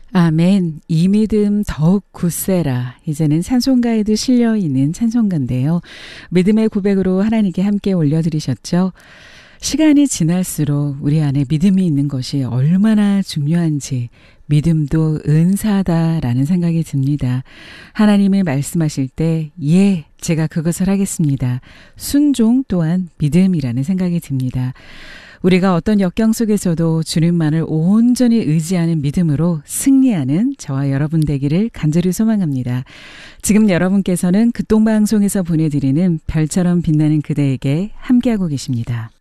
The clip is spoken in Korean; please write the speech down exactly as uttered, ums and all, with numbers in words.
아멘. 이 믿음 더욱 굳세라. 이제는 찬송가에도 실려있는 찬송가인데요. 믿음의 고백으로 하나님께 함께 올려드리셨죠. 시간이 지날수록 우리 안에 믿음이 있는 것이 얼마나 중요한지, 믿음도 은사다라는 생각이 듭니다. 하나님이 말씀하실 때 예, 제가 그것을 하겠습니다. 순종 또한 믿음이라는 생각이 듭니다. 우리가 어떤 역경 속에서도 주님만을 온전히 의지하는 믿음으로 승리하는 저와 여러분 되기를 간절히 소망합니다. 지금 여러분께서는 극동방송에서 보내드리는 별처럼 빛나는 그대에게 함께하고 계십니다.